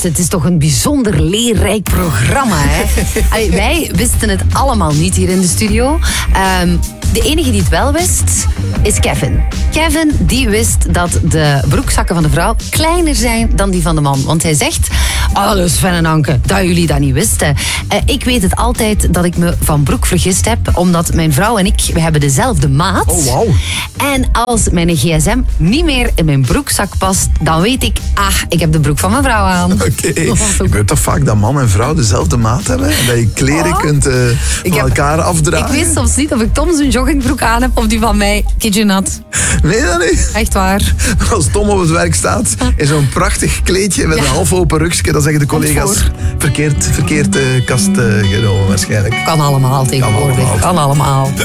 luister, het is toch een bijzonder leerrijk programma, hè? Allee, wij wisten het allemaal niet hier in de studio. De enige die het wel wist, is Kevin. Kevin, die wist dat de broekzakken van de vrouw kleiner zijn dan die van de man. Want hij zegt, alles Sven en Anke, dat jullie dat niet wisten. Ik weet het altijd dat ik me van broek vergist heb, omdat mijn vrouw en ik, we hebben dezelfde maat. Oh, wauw. En als mijn gsm niet meer in mijn broekzak past, dan weet ik, ik heb de broek van mijn vrouw aan. Oké. Gebeurt toch vaak dat man en vrouw dezelfde maat hebben? En dat je kleren kunt van elkaar afdragen? Ik weet soms niet of ik Tom zijn joggingbroek aan heb of die van mij. Kid you not. Nee, dat niet. Echt waar. Als Tom op het werk staat in zo'n prachtig kleedje met een half open rugje, dan zeggen de collega's verkeerd kast genomen waarschijnlijk. Kan allemaal tegenwoordig. Kan allemaal.